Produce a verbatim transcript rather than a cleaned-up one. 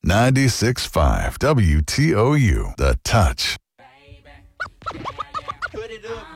ninety-six point five W T O U, The Touch. Put it up.